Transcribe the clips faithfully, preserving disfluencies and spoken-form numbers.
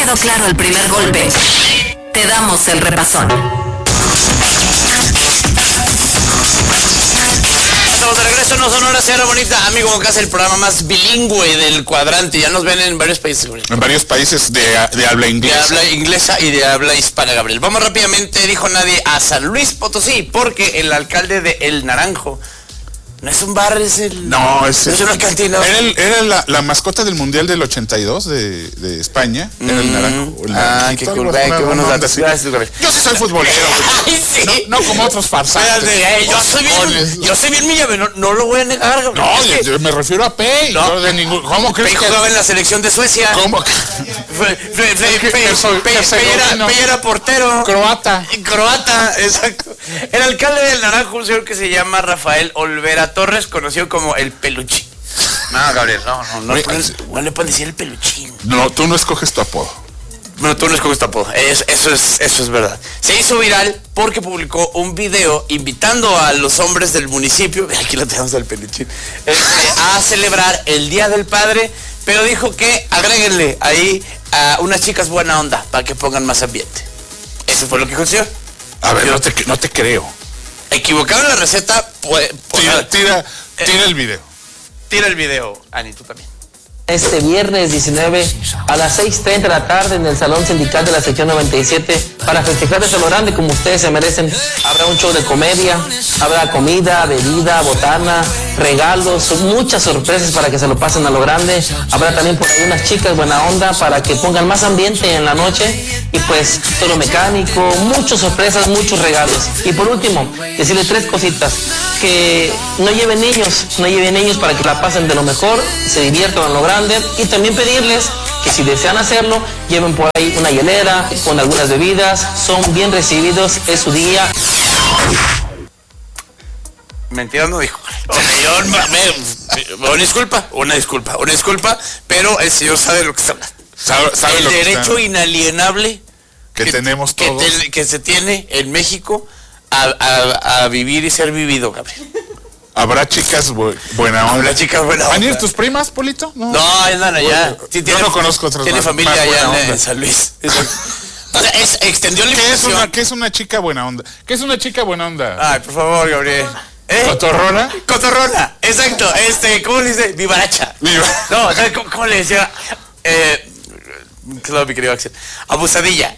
quedó claro el primer golpe, te damos el repasón. Estamos de regreso, no Sonora, Sierra Bonita, amigo, acá es el programa más bilingüe del cuadrante. Ya nos ven en varios países. En varios países de, de habla inglesa. De habla inglesa y de habla hispana, Gabriel. Vamos rápidamente, dijo nadie, a San Luis Potosí, porque el alcalde de El Naranjo, no es un bar, es el... No, es, no es una cantina. Era, el, era la, la mascota del Mundial del ochenta y dos de, de España. Era mm, el Naranjo. El ah, qué cool, qué buenos datos. Gracias, Gabriel. Yo sí soy futbolero. Ay, sí. No, no como otros farsantes. Eh, yo soy bien, yo soy bien millave, no, no lo voy a negar, Gabriel. No, es yo, yo me refiero a Pei. No, no de ningún... ¿Cómo crees Pei que...? jugaba en la selección de Suecia. ¿Cómo que...? Pei era portero. Croata. Croata, exacto. El alcalde del Naranjo, un señor que se llama Rafael Olvera Torres, conocido como el Peluchín. No, Gabriel, no, no, no, no le pueden decir el Peluchín. No, tú no escoges tu apodo. Bueno, tú no escoges tu apodo. Es, eso es, eso es verdad. Se hizo viral porque publicó un video invitando a los hombres del municipio, aquí lo tenemos al Peluchín, este, a celebrar el Día del Padre, pero dijo que agréguenle ahí a unas chicas buena onda para que pongan más ambiente. Eso fue lo que consiguió. A ver, no te, no te creo. Equivocaron la receta, pues... Tira, tira, tira el video. Tira el video, Ani, tú también. Este viernes diecinueve a las seis treinta de la tarde en el Salón Sindical de la Sección noventa y siete para festejar de lo grande como ustedes se merecen. Habrá un show de comedia, habrá comida, bebida, botana, regalos, muchas sorpresas para que se lo pasen a lo grande. Habrá también por ahí unas chicas buena onda para que pongan más ambiente en la noche y pues todo mecánico, muchas sorpresas, muchos regalos. Y por último, decirles tres cositas, que no lleven niños, no lleven niños para que la pasen de lo mejor, se diviertan a lo grande. Y también pedirles que si desean hacerlo, lleven por ahí una hielera con algunas bebidas, son bien recibidos, es su día. Mentira no dijo. Una disculpa, una disculpa, una disculpa, pero el señor sabe lo que está hablando. Sabe, sabe el lo derecho que inalienable que, que tenemos todos. Que, te, que se tiene en México a, a, a vivir y ser vivido, Gabriel. Habrá chicas bu buena onda. Habrá chicas buena onda. ¿Van a ir tus primas, Polito? No, no andan allá. Sí, yo no conozco otras. Tiene familia allá en, en San Luis. O sea, es, extendió la ¿Qué es, una, ¿Qué es una chica buena onda? ¿Qué es una chica buena onda? Ay, por favor, Gabriel. ¿Eh? ¿Cotorrona? Cotorrona, exacto. Este, ¿cómo le dice? Vivaracha. Viva. No, ¿cómo, ¿cómo le decía? Eh, claro, mi querido Axel. Abusadilla.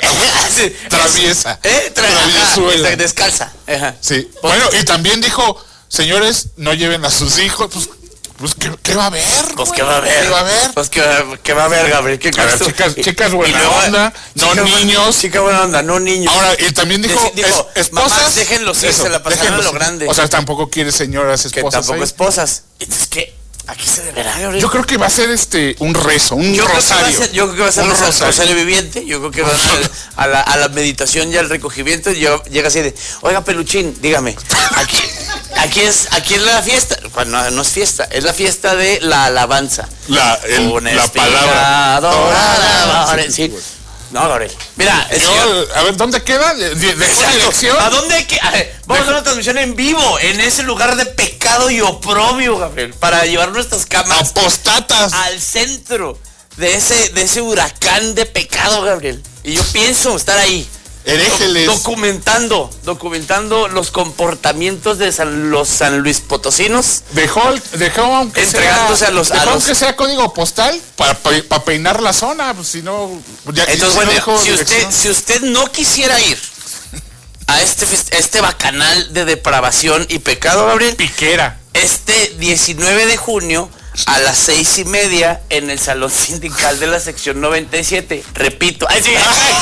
Traviesa. ¿Eh? Tra Traviesuela. Descalza. Ajá. Sí. Bueno, y también dijo, señores, no lleven a sus hijos. Pues, pues ¿qué, ¿qué va a haber? Pues ¿qué va a haber? ¿Qué va a haber? Pues ¿qué va, qué va a haber, Gabriel? ¿Qué a ver, chicas, chicas buena luego, onda, no chica niños. Chica buena onda, no niños. Ahora, y también dijo, Dec dijo es, esposas. Mamás, déjenlos ir, se la pasaron a lo grande. O sea, tampoco quiere señoras esposas. Que tampoco ahí. esposas. Entonces, ¿qué? Aquí se deberá, Gabriel. Yo creo que va a ser este un rezo, un yo rosario. Creo ser, yo creo que va a ser un rosario. rosario viviente. Yo creo que va a ser a la, a la meditación y al recogimiento. Y yo, llega así de, oiga, Peluchín, dígame, aquí, aquí es aquí es la fiesta. Bueno, no, no es fiesta, es la fiesta de la alabanza. La, el, la palabra. Adorada, sí. Sí. No, Gabriel. Mira, yo, a ver, ¿dónde queda? ¿De, de, de esa elección? ¿A dónde que, a ver, vamos a hacer una transmisión en vivo en ese lugar de pecado y oprobio, Gabriel, para llevar nuestras cámaras apostatas al centro de ese de ese huracán de pecado, Gabriel. Y yo pienso estar ahí. Heréjeles. Documentando, documentando los comportamientos de San, los San Luis Potosinos. Dejó, dejó aunque entregándose sea, a los, dejó a los aunque sea código postal para pa, pa peinar la zona, pues si no. Ya, entonces, si bueno, no si usted, si usted no quisiera ir a este, este bacanal de depravación y pecado, Gabriel. Piquera. Este diecinueve de junio a las seis y media en el Salón Sindical de la Sección noventa y siete. Repito. Ay, sí.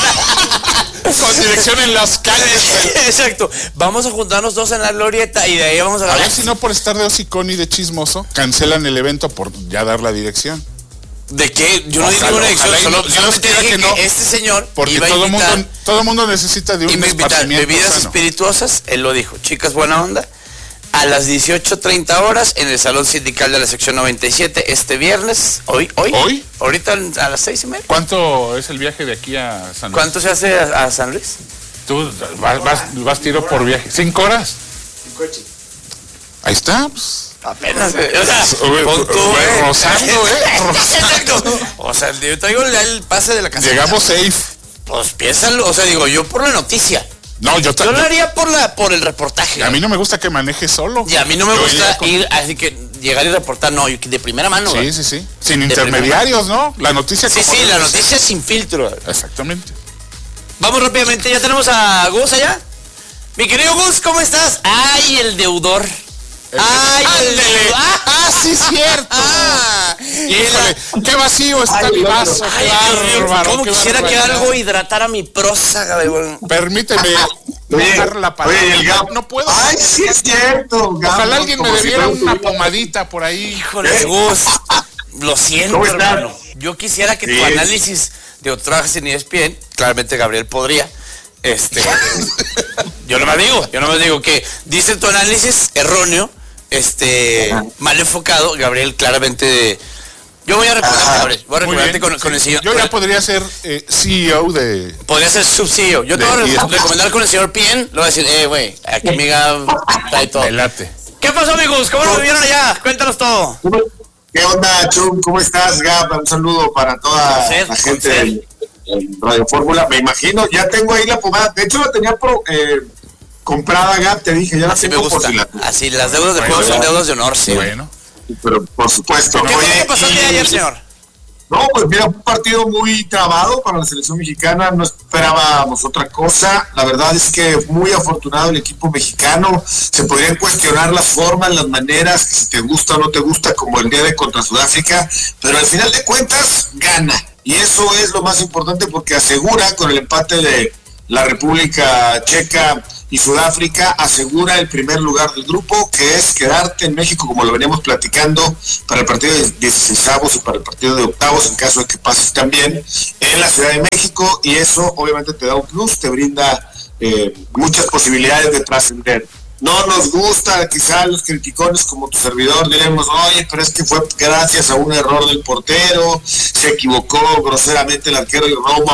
Con dirección en las calles. Exacto. Vamos a juntarnos dos en la glorieta y de ahí vamos a... A ver si no por estar de hocicón y de chismoso cancelan el evento por ya dar la dirección. ¿De qué? Yo no di ninguna dirección, solo, no, solo te dije que, no, que este señor porque iba todo a invitar, mundo todo mundo necesita de un iba a invitar bebidas sano. espirituosas, él lo dijo, chicas buena onda, a las dieciocho treinta horas en el Salón Sindical de la Sección noventa y siete este viernes, hoy, hoy, hoy, ahorita a las seis y media. ¿Cuánto es el viaje de aquí a San Luis? ¿Cuánto se hace a, a San Luis? Tú vas, vas, vas tiro por viaje, ¿cinco horas? En coche. Ahí está, pues. Apenas, eh, o sea, pon tú, eh. Rozando, eh. Exacto. O sea, yo traigo el, el pase de la casa. Llegamos safe. Pues piénsalo, o sea, digo, yo por la noticia. No, yo Yo lo haría por la por el reportaje. A mí no me gusta que maneje solo. Y a mí no me Yo gusta con... ir, así que llegar y reportar, no, de primera mano. Sí, ¿verdad? sí, sí. Sin intermediarios, ¿no? La noticia. Sí, sí, la noticia sin filtro. Exactamente. Vamos rápidamente, ya tenemos a Gus allá. Mi querido Gus, ¿cómo estás? Ay, el deudor. Ay, el deudor. Ah, ah, sí, cierto. Ah, Híjole, qué vacío está mi vaso. Ay, Qué bárbaro. ¿Cómo qué quisiera que barbaridad. algo hidratara mi prosa, cabrón? Permíteme dejar la palabra. Oye, el Gap. No puedo. Ay, sí es cierto, Gap. Ojalá alguien me Como si debiera fuera una un- pomadita por ahí. Híjole, Gus. Lo siento, ¿Cómo estás? hermano. Yo quisiera que Sí. tu análisis de otro trabajas en E S P N, claramente Gabriel podría. Este, yo no me digo, yo no me digo que dice tu análisis erróneo, este, Ajá. mal enfocado. Gabriel claramente, yo voy a recomendarte, Ajá. Gabriel, voy a Muy recomendarte bien. con, con el señor. Yo con ya el- podría ser eh, C E O de. Podría ser sub C E O. Yo te De- voy a y re- es- recomendar con el señor Pien. Le voy a decir, eh, güey, aquí mi Gab trae todo. Me late. ¿Qué pasó, amigos? ¿Cómo lo vivieron allá? Cuéntanos todo. ¿Qué onda, Chum? ¿Cómo estás, Gap? Un saludo para toda Placer, la gente placer. de Radio Fórmula. Me imagino, ya tengo ahí la pomada. De hecho, la tenía pro- eh, comprada, Gap. Te dije, ya la Así me tengo por gusta. si la... Así, las deudas de Bueno, juego son ya. deudas de honor, sí. Bueno. Pero, por supuesto. ¿Qué fue lo Oye, que pasó el día de y- ayer, señor? No, pues mira, un partido muy trabado para la selección mexicana, no esperábamos otra cosa. La verdad es que muy afortunado el equipo mexicano. Se podrían cuestionar las formas, las maneras, si te gusta o no te gusta, como el día de contra Sudáfrica, pero al final de cuentas gana. Y eso es lo más importante porque asegura con el empate de la República Checa y Sudáfrica, asegura el primer lugar del grupo, que es quedarte en México, como lo veníamos platicando, para el partido de dieciseisavos y para el partido de octavos, en caso de que pases también, en la Ciudad de México, y eso obviamente te da un plus, te brinda eh, muchas posibilidades de trascender. No nos gusta, quizás los criticones como tu servidor diremos, oye, pero es que fue gracias a un error del portero, se equivocó groseramente el arquero y Roma